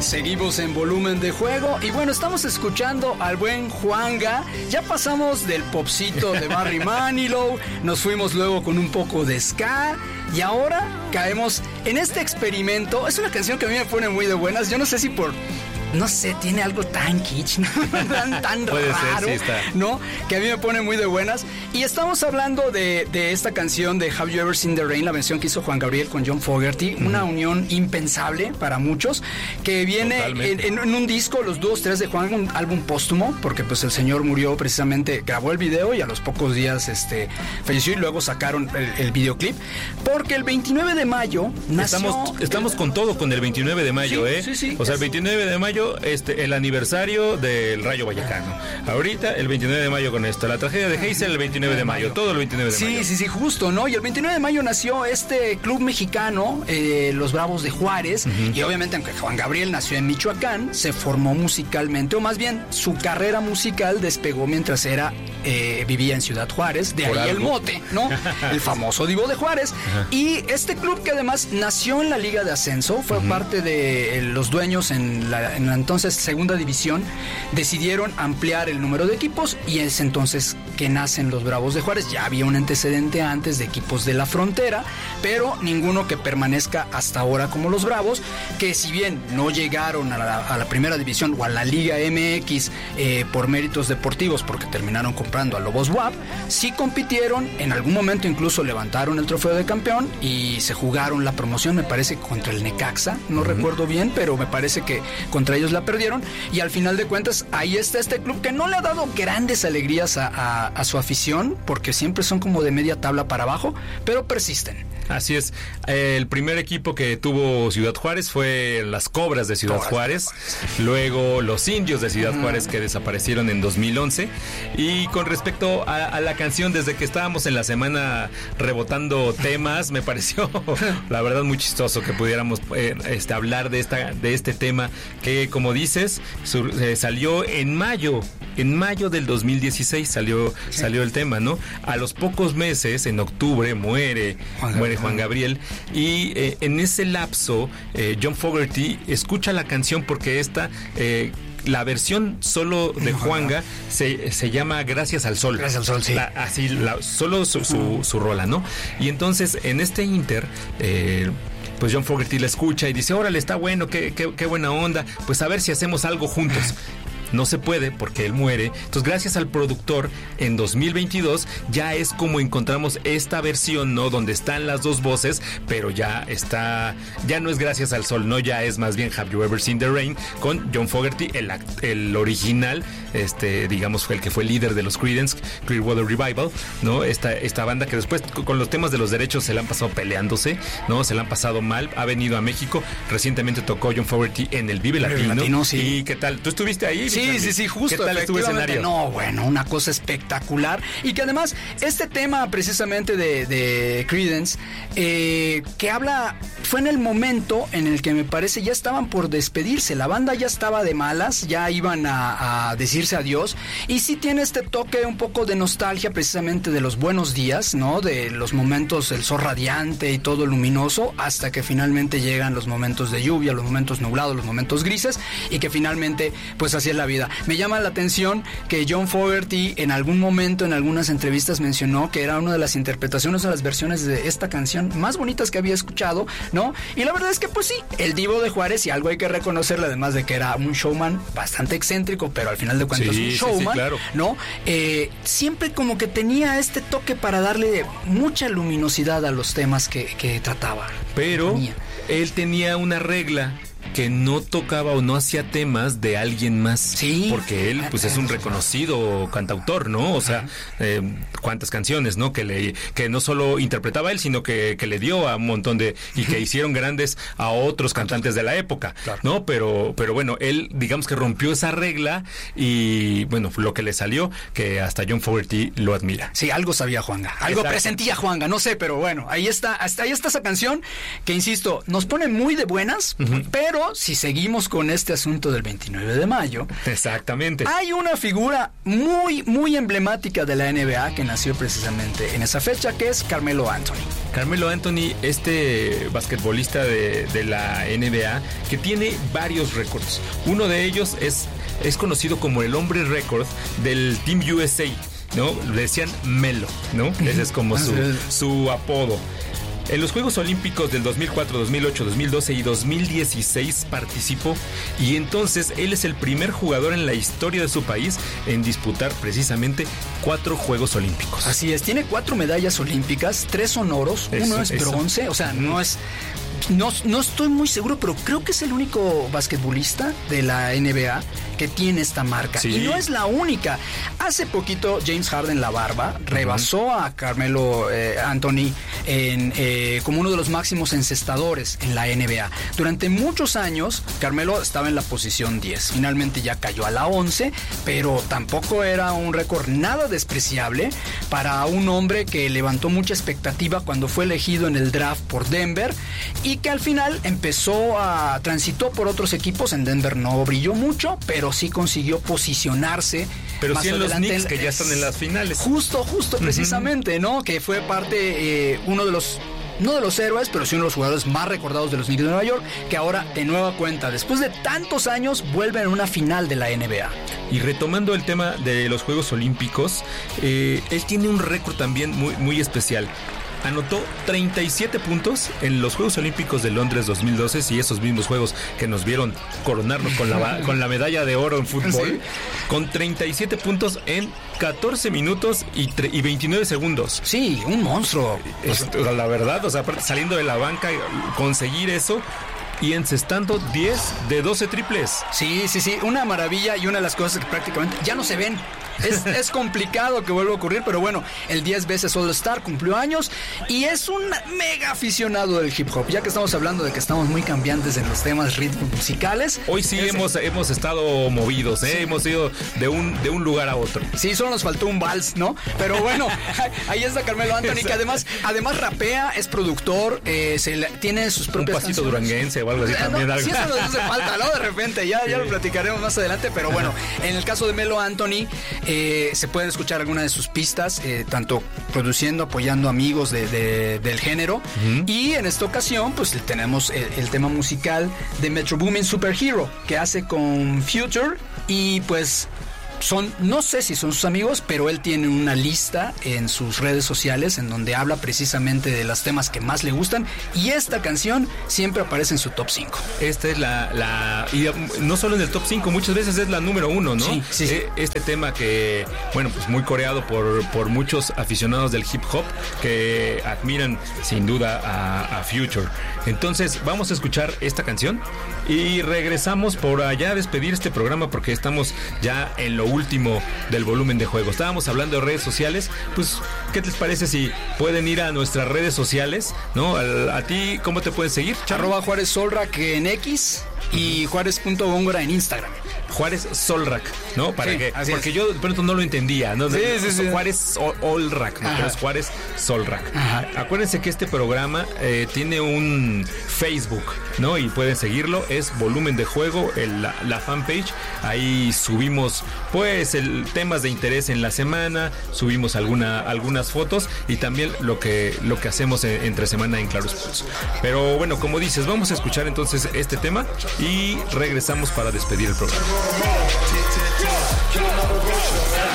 Seguimos en Volumen de Juego y bueno, estamos escuchando al buen Juanga. Ya pasamos del popcito de Barry Manilow, nos fuimos luego con un poco de ska y ahora caemos en este experimento. Es una canción que a mí me pone muy de buenas. Yo no sé si no sé, tiene algo tan kitsch, ¿no? tan raro, ser, sí, ¿no? Que a mí me pone muy de buenas. Y estamos hablando de esta canción de Have You Ever Seen the Rain, la versión que hizo Juan Gabriel con John Fogerty, una unión impensable para muchos, que viene en un disco, los 2-3 de Juan, un álbum póstumo, porque pues el señor murió precisamente, grabó el video y a los pocos días falleció y luego sacaron el videoclip, porque el 29 de mayo nació... Estamos con todo con el 29 de mayo, sí, sí, o sea, el 29 de mayo el aniversario del Rayo Vallecano. Ahorita el 29 de mayo con esto. La tragedia de Hazel el 29 de mayo. Todo el 29 de mayo. Sí, justo, ¿no? Y el 29 de mayo nació este club mexicano, los Bravos de Juárez. Y obviamente, aunque Juan Gabriel nació en Michoacán, se formó musicalmente, o más bien su carrera musical despegó mientras vivía en Ciudad Juárez. De ahí el mote, ¿no? El famoso Divo de Juárez. Y este club, que además nació en la Liga de Ascenso, fue parte de los dueños en la entonces segunda división, decidieron ampliar el número de equipos y es entonces que nacen los Bravos de Juárez. Ya había un antecedente antes de equipos de la frontera, pero ninguno que permanezca hasta ahora como los Bravos, que si bien no llegaron a la primera división o a la Liga MX por méritos deportivos, porque terminaron comprando a Lobos WAP, sí compitieron, en algún momento incluso levantaron el trofeo de campeón y se jugaron la promoción, me parece, contra el Necaxa, no recuerdo bien, pero me parece que contra ellos la perdieron y al final de cuentas ahí está este club que no le ha dado grandes alegrías a su afición, porque siempre son como de media tabla para abajo, pero persisten. Así es. El primer equipo que tuvo Ciudad Juárez fue las Cobras de Ciudad Juárez, luego los Indios de Ciudad Juárez, que desaparecieron en 2011. Y con respecto a la canción, desde que estábamos en la semana rebotando temas, me pareció la verdad muy chistoso que pudiéramos hablar de este tema que, como dices, salió en mayo del 2016 salió el tema, ¿no? A los pocos meses, en octubre, muere Juan Gabriel y en ese lapso John Fogerty escucha la canción porque la versión solo de Juanga se llama Gracias al Sol. Gracias al Sol, sí. Solo su rola, ¿no? Y entonces en este inter pues John Fogerty la escucha y dice, órale, está bueno, qué buena onda, pues a ver si hacemos algo juntos. No se puede porque él muere. Entonces, gracias al productor, en 2022 ya es como encontramos esta versión, ¿no? Donde están las dos voces, pero ya no es Gracias al Sol, ¿no? Ya es más bien Have You Ever Seen the Rain con John Fogerty, el original, digamos, fue el que fue líder de los Creedence Clearwater Revival, ¿no? Esta banda que después con los temas de los derechos se la han pasado peleándose, ¿no? Se la han pasado mal. Ha venido a México. Recientemente tocó John Fogerty en el Vive Latino. Sí. ¿Y qué tal? ¿Tú estuviste ahí? Sí, justo. ¿Qué tal estuvo el escenario? No, bueno, una cosa espectacular. Y que además, este tema precisamente de Creedence, que habla, fue en el momento en el que me parece ya estaban por despedirse. La banda ya estaba de malas, ya iban a decirse adiós. Y sí tiene este toque un poco de nostalgia precisamente de los buenos días, ¿no? De los momentos, el sol radiante y todo luminoso, hasta que finalmente llegan los momentos de lluvia, los momentos nublados, los momentos grises, y que finalmente, pues así es la vida. Me llama la atención que John Fogerty en algún momento, en algunas entrevistas, mencionó que era una de las interpretaciones, de las versiones de esta canción más bonitas que había escuchado, ¿no? Y la verdad es que pues sí, el Divo de Juárez, y algo hay que reconocerle, además de que era un showman bastante excéntrico, pero al final de cuentas un showman, claro, ¿no? Siempre como que tenía este toque para darle mucha luminosidad a los temas que trataba. Pero él tenía una regla, que no tocaba o no hacía temas de alguien más. Sí. Porque él, pues, es un reconocido cantautor, ¿no? O sea, cuántas canciones, ¿no? Que no solo interpretaba él, sino que le dio a un montón y que hicieron grandes a otros cantantes de la época, claro, ¿no? Pero bueno, él, digamos que rompió esa regla y, bueno, lo que le salió, que hasta John Fogerty lo admira. Sí, algo sabía Juanga. Algo presentía Juanga, no sé, pero bueno, ahí está esa canción que, insisto, nos pone muy de buenas, pero Pero si seguimos con este asunto del 29 de mayo, exactamente, hay una figura muy, muy emblemática de la NBA que nació precisamente en esa fecha, que es Carmelo Anthony. Carmelo Anthony, este basquetbolista de la NBA, que tiene varios récords. Uno de ellos es conocido como el hombre récord del Team USA, ¿no? Le decían Melo, ¿no? Ese es como su apodo. En los Juegos Olímpicos del 2004, 2008, 2012 y 2016 participó, y entonces él es el primer jugador en la historia de su país en disputar precisamente 4 Juegos Olímpicos. Así es, tiene 4 medallas olímpicas, 3 son oros, uno es bronce, o sea, no estoy muy seguro, pero creo que es el único basquetbolista de la NBA que tiene esta marca. Sí. Y no es la única. Hace poquito James Harden, la barba, rebasó a Carmelo Anthony como uno de los máximos encestadores en la NBA. Durante muchos años, Carmelo estaba en la posición 10. Finalmente ya cayó a la 11, pero tampoco era un récord nada despreciable para un hombre que levantó mucha expectativa cuando fue elegido en el draft por Denver y que al final transitó por otros equipos. En Denver no brilló mucho, pero sí consiguió posicionarse. Pero sí en los Knicks, que ya están en las finales. Justo, precisamente, ¿no? Que fue parte, uno de los, no de los héroes, pero sí uno de los jugadores más recordados de los Knicks de Nueva York, que ahora, de nueva cuenta, después de tantos años, vuelven a una final de la NBA. Y retomando el tema de los Juegos Olímpicos, él tiene un récord también muy, muy especial. Anotó 37 puntos en los Juegos Olímpicos de Londres 2012, y esos mismos juegos que nos vieron coronarnos con la medalla de oro en fútbol, ¿sí? Con 37 puntos en 14 minutos y 29 segundos. Sí, un monstruo. La verdad, o sea, aparte saliendo de la banca, conseguir eso y encestando 10 de 12 triples. Sí, una maravilla, y una de las cosas que prácticamente ya no se ven. Es complicado que vuelva a ocurrir, pero bueno, el 10 veces All-Star cumplió años y es un mega aficionado del hip hop. Ya que estamos hablando de que estamos muy cambiantes en los temas ritmos musicales. Hoy sí hemos estado movidos, sí. Hemos ido de un lugar a otro. Sí, solo nos faltó un vals, ¿no? Pero bueno, ahí está Carmelo Anthony, que además rapea, es productor, tiene sus propias un pasito canciones. Duranguense o algo así también. Sí, eso nos hace falta, ¿no? De repente, ya lo platicaremos más adelante, pero bueno, en el caso de Melo Anthony, se pueden escuchar algunas de sus pistas, tanto produciendo, apoyando amigos del género. Uh-huh. Y en esta ocasión, pues tenemos el tema musical de Metro Boomin Superhero, que hace con Future, y pues no sé si son sus amigos, pero él tiene una lista en sus redes sociales en donde habla precisamente de los temas que más le gustan, y esta canción siempre aparece en su top 5. Esta es y no solo en el top 5, muchas veces es la número 1, ¿no? Sí. Este tema que, bueno, pues muy coreado por muchos aficionados del hip hop que admiran sin duda a Future. Entonces vamos a escuchar esta canción y regresamos por allá a despedir este programa, porque estamos ya en lo último del volumen de juego. Estábamos hablando de redes sociales, pues ¿qué les parece si pueden ir a nuestras redes sociales, ¿no? A ti, ¿cómo te pueden seguir? @Juárez Solrak en X y Juárez.Góngora en Instagram. Juárez Solrak, ¿no? Porque yo de pronto no lo entendía, ¿no? Sí. Juárez Olrak, ¿no? Pero es Juárez Solrak. Ajá. Acuérdense que este programa tiene un Facebook, ¿no? Y pueden seguirlo, es Volumen de Juego, la fanpage. Ahí subimos, pues, temas de interés en la semana, subimos algunas fotos y también lo que hacemos entre semana en Claro Sports. Pero bueno, como dices, vamos a escuchar entonces este tema y regresamos para despedir el programa.